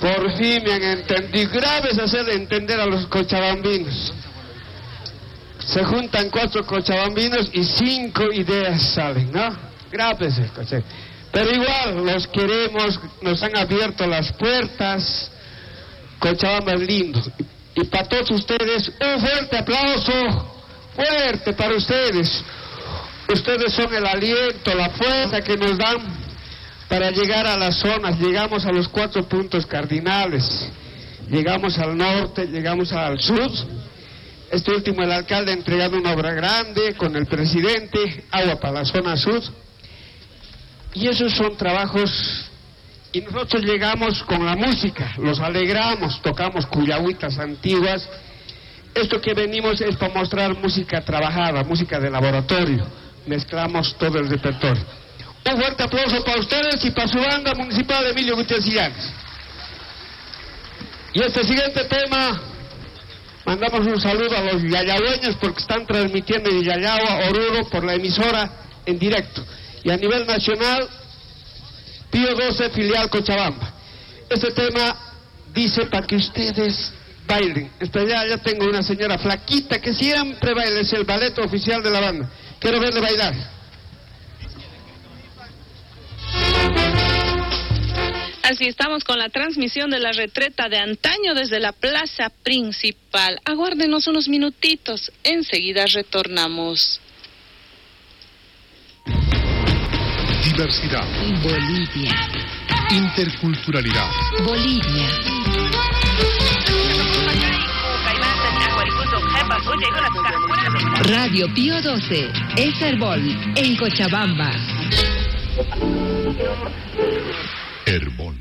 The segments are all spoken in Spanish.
Por fin me han entendido. Grave es hacer entender a los cochabambinos. Se juntan 4 cochabambinos y 5 ideas salen, ¿no? Grave es esto. Pero igual, los queremos, nos han abierto las puertas. Cochabamba es lindo. Y para todos ustedes, un fuerte aplauso. Fuerte para ustedes. Ustedes son el aliento, la fuerza que nos dan para llegar a las zonas. Llegamos a los 4 puntos cardinales. Llegamos al norte, llegamos al sur. Este último, el alcalde ha entregado una obra grande con el presidente, agua para la zona sur. Y esos son trabajos. Y nosotros llegamos con la música, los alegramos, tocamos cuyagüitas antiguas. Esto que venimos es para mostrar música trabajada, música de laboratorio. Mezclamos todo el repertorio. Un fuerte aplauso para ustedes y para su banda municipal Emilio Gutiérrez Illanes. Y este siguiente tema, mandamos un saludo a los yayahueños porque están transmitiendo en Yayagua, Oruro, por la emisora en directo. Y a nivel nacional, Pío 12, filial Cochabamba. Este tema dice para que ustedes bailen. Ya tengo una señora flaquita que siempre baila, es el ballet oficial de la banda. Quiero verle bailar. Así estamos con la transmisión de la retreta de antaño desde la plaza principal. Aguárdenos unos minutitos, enseguida retornamos. Diversidad. Bolivia. Interculturalidad. Bolivia. Radio Pío 12, es Herbol, en Cochabamba. Herbol.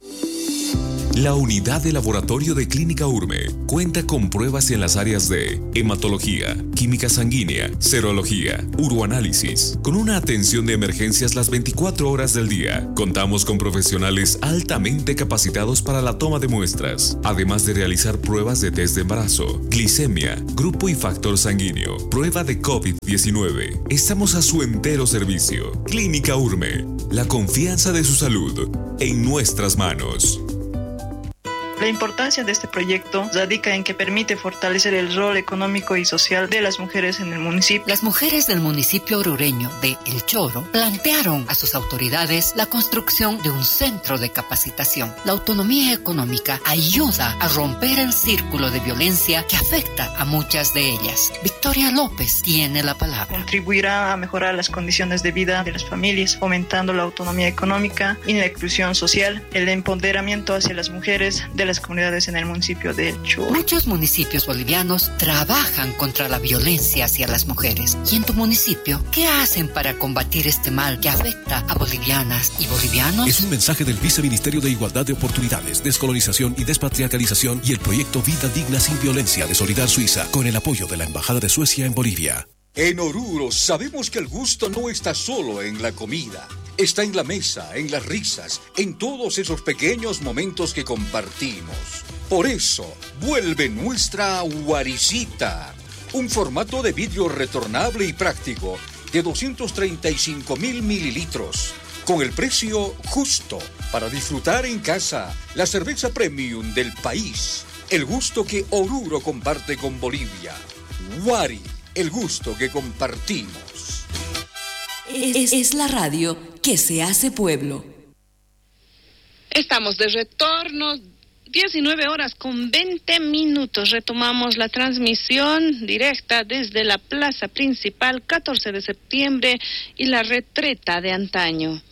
La unidad de laboratorio de Clínica Urme cuenta con pruebas en las áreas de hematología, química sanguínea, serología, uroanálisis, con una atención de emergencias las 24 horas del día. Contamos con profesionales altamente capacitados para la toma de muestras, además de realizar pruebas de test de embarazo, glicemia, grupo y factor sanguíneo, prueba de COVID-19. Estamos a su entero servicio. Clínica Urme, la confianza de su salud en nuestras manos. La importancia de este proyecto radica en que permite fortalecer el rol económico y social de las mujeres en el municipio. Las mujeres del municipio orureño de El Choro plantearon a sus autoridades la construcción de un centro de capacitación. La autonomía económica ayuda a romper el círculo de violencia que afecta a muchas de ellas. Victoria López tiene la palabra. Contribuirá a mejorar las condiciones de vida de las familias, fomentando la autonomía económica y la inclusión social, el empoderamiento hacia las mujeres de las comunidades en el municipio de El Choro. Muchos municipios bolivianos trabajan contra la violencia hacia las mujeres. ¿Y en tu municipio qué hacen para combatir este mal que afecta a bolivianas y bolivianos? Es un mensaje del Viceministerio de Igualdad de Oportunidades, Descolonización y Despatriarcalización y el proyecto Vida Digna Sin Violencia de Solidar Suiza, con el apoyo de la Embajada de Suecia en Bolivia. En Oruro sabemos que el gusto no está solo en la comida. Está en la mesa, en las risas, en todos esos pequeños momentos que compartimos. Por eso, vuelve nuestra Guaricita, un formato de vidrio retornable y práctico de 235.000 mililitros, con el precio justo para disfrutar en casa la cerveza premium del país. El gusto que Oruro comparte con Bolivia. Guari, el gusto que compartimos. Es la radio que se hace pueblo. Estamos de retorno, 19 horas con 20 minutos. Retomamos la transmisión directa desde la plaza principal, 14 de septiembre, y la retreta de antaño.